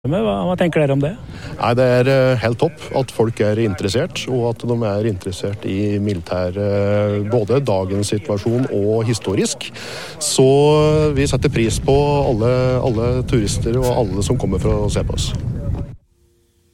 Men hva tenker dere om det? Nei, det er helt topp at folk er interessert, og at de er interessert i militæret, både dagens situasjon og historisk. Så vi setter pris på alle turister og alle som kommer for å se på oss.